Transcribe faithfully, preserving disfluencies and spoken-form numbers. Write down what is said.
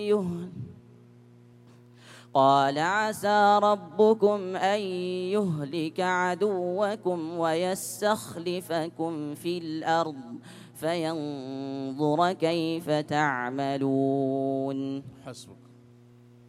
يهل قال عسى ربكم أن يهلك عدوكم ويستخلفكم في الأرض فينظر كيف تعملون. حسبك.